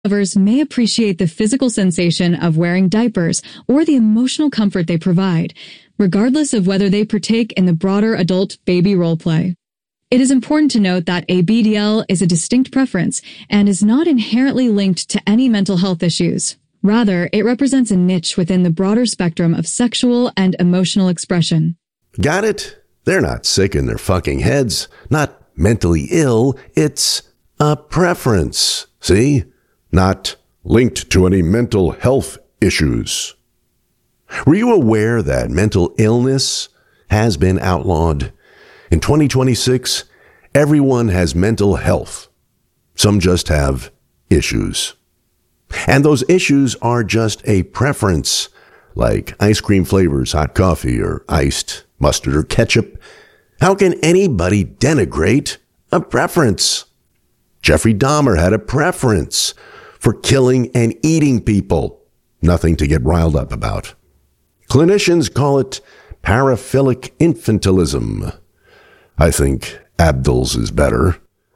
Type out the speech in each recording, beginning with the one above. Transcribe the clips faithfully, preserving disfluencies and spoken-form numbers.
Lovers may appreciate the physical sensation of wearing diapers or the emotional comfort they provide, regardless of whether they partake in the broader adult baby role play. It is important to note that a B D L is a distinct preference and is not inherently linked to any mental health issues. Rather, it represents a niche within the broader spectrum of sexual and emotional expression. Got it? They're not sick in their fucking heads, not mentally ill. It's a preference. See? Not linked to any mental health issues. Were you aware that mental illness has been outlawed? In twenty twenty-six, everyone has mental health. Some just have issues. And those issues are just a preference, like ice cream flavors, hot coffee, or iced mustard or ketchup. How can anybody denigrate a preference? Jeffrey Dahmer had a preference for killing and eating people. Nothing to get riled up about. Clinicians call it paraphilic infantilism. I think Abdul's is better.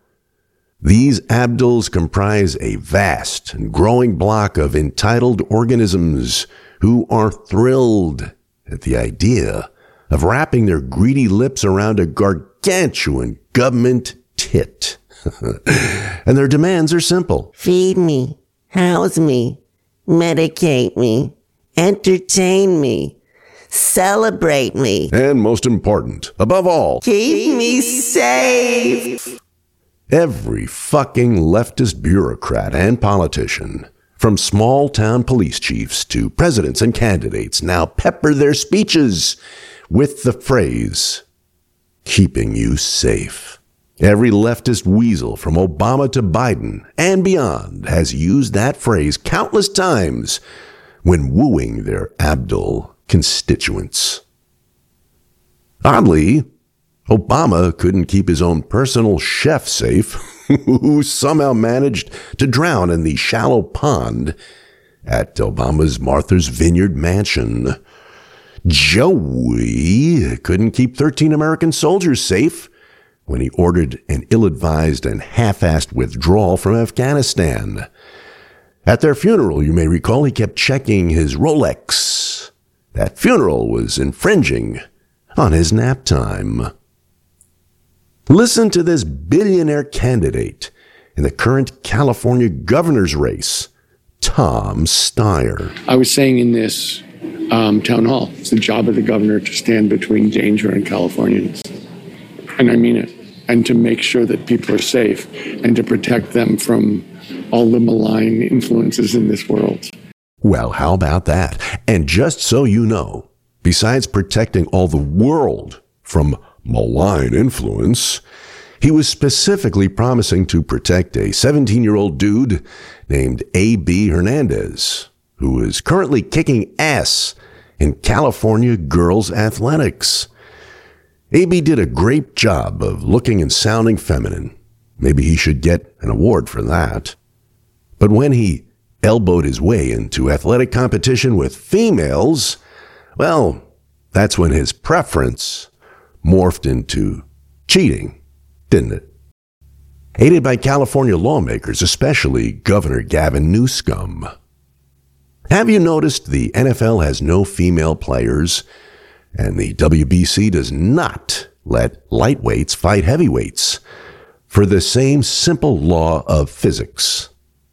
These Abduls comprise a vast and growing block of entitled organisms who are thrilled at the idea of wrapping their greedy lips around a gargantuan government tit. And their demands are simple. Feed me, house me, medicate me, entertain me, celebrate me. And most important, above all, keep me safe. Every fucking leftist bureaucrat and politician, from small-town police chiefs to presidents and candidates, now pepper their speeches with the phrase, keeping you safe. Every leftist weasel from Obama to Biden and beyond has used that phrase countless times when wooing their Abdul constituents. Oddly, Obama couldn't keep his own personal chef safe, who somehow managed to drown in the shallow pond at Obama's Martha's Vineyard mansion. Joey couldn't keep thirteen American soldiers safe when he ordered an ill-advised and half-assed withdrawal from Afghanistan. At their funeral, you may recall, he kept checking his Rolex. That funeral was infringing on his nap time. Listen to this billionaire candidate in the current California governor's race, Tom Steyer. I was saying in this um, town hall, it's the job of the governor to stand between danger and Californians. And I mean it. And to make sure that people are safe and to protect them from all the malign influences in this world. Well, how about that? And just so you know, besides protecting all the world from malign influence, he was specifically promising to protect a seventeen-year-old dude named A B Hernandez, who is currently kicking ass in California girls' athletics. A B did a great job of looking and sounding feminine. Maybe he should get an award for that. But when he elbowed his way into athletic competition with females, well, that's when his preference morphed into cheating, didn't it? Aided by California lawmakers, especially Governor Gavin Newsom. Have you noticed the N F L has no female players, and the W B C does not let lightweights fight heavyweights for the same simple law of physics?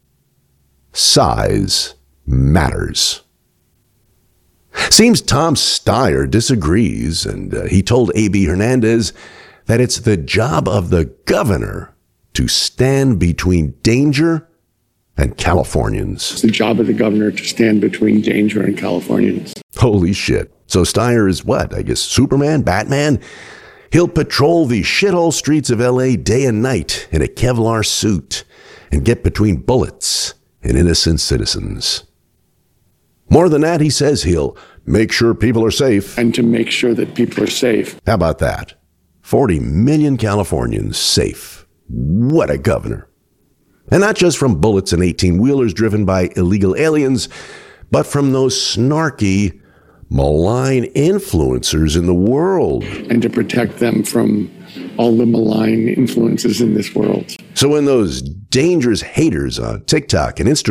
Size matters. Seems Tom Steyer disagrees, and uh, he told A B Hernandez that it's the job of the governor to stand between danger and Californians. It's the job of the governor to stand between danger and Californians. Holy shit. So Steyer is what? I guess Superman? Batman? He'll patrol the shithole streets of L A day and night in a Kevlar suit and get between bullets and innocent citizens. More than that, he says he'll make sure people are safe. And to make sure that people are safe. How about that? forty million Californians safe. What a governor. And not just from bullets and eighteen-wheelers driven by illegal aliens, but from those snarky, malign influencers in the world. And to protect them from all the malign influences in this world. So when those dangerous haters on TikTok and Instagram